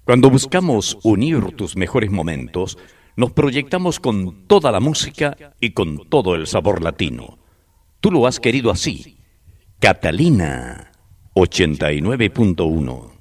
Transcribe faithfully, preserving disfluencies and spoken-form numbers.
Cuando buscamos unir tus mejores momentos, nos proyectamos con toda la música y con todo el sabor latino. Tú lo has querido así. Catalina ochenta y nueve punto uno.